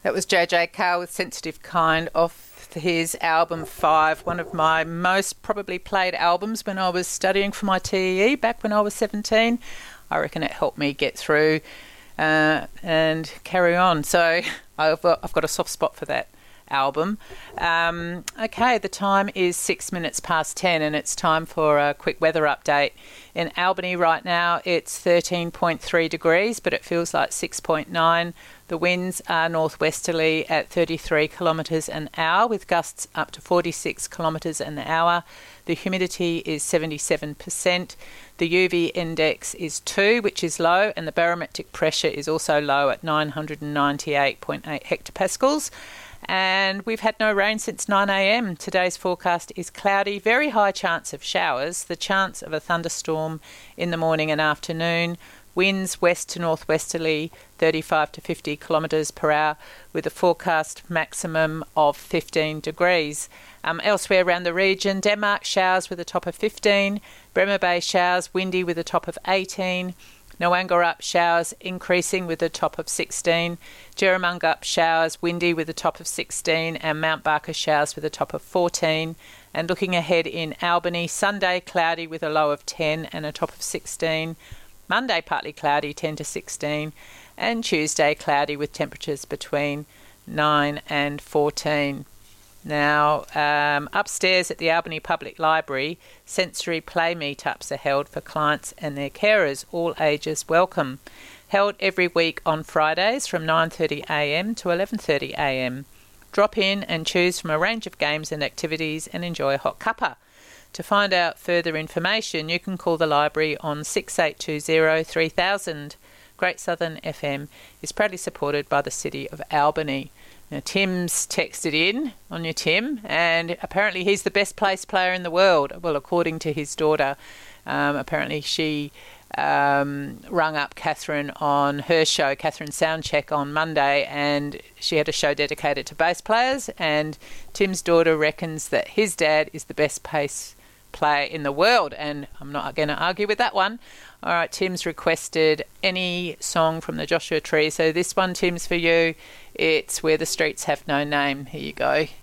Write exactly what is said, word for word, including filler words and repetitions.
That was J J Cale with Sensitive Kind off his album Five, one of my most probably played albums when I was studying for my T E E back when I was seventeen. I reckon it helped me get through uh, and carry on. So I've got, I've got a soft spot for that album. Um, okay, the time is six minutes past ten and it's time for a quick weather update. In Albany right now it's thirteen point three degrees, but it feels like six point nine. The winds are northwesterly at thirty-three kilometres an hour with gusts up to forty-six kilometres an hour. The humidity is seventy-seven percent. The U V index is two, which is low, and the barometric pressure is also low at nine hundred ninety-eight point eight hectopascals. And we've had no rain since nine a m. Today's forecast is cloudy, very high chance of showers, the chance of a thunderstorm in the morning and afternoon. Winds west to northwesterly, thirty-five to fifty kilometres per hour, with a forecast maximum of fifteen degrees. Um, elsewhere around the region, Denmark showers with a top of fifteen, Bremer Bay showers windy with a top of eighteen, Noangarup showers increasing with a top of sixteen, Jerramungup showers windy with a top of sixteen, and Mount Barker showers with a top of fourteen. And looking ahead in Albany, Sunday cloudy with a low of ten and a top of sixteen. Monday partly cloudy, ten to sixteen, and Tuesday cloudy with temperatures between nine and fourteen. Now, um, upstairs at the Albany Public Library, sensory play meetups are held for clients and their carers, all ages welcome. Held every week on Fridays from nine thirty a m to eleven thirty a m. Drop in and choose from a range of games and activities and enjoy a hot cuppa. To find out further information, you can call the library on six eight two zero three thousand. Great Southern F M is proudly supported by the City of Albany. Now, Tim's texted in on your Tim, and apparently he's the best place player in the world. Well, according to his daughter, um, apparently she um, rung up Catherine on her show, Catherine Soundcheck, on Monday, and she had a show dedicated to bass players, and Tim's daughter reckons that his dad is the best bass player in the world, and I'm not going to argue with that one. All right, Tim's requested any song from the Joshua Tree, so this one, Tim's, for you. It's Where the Streets Have No Name. Here you go.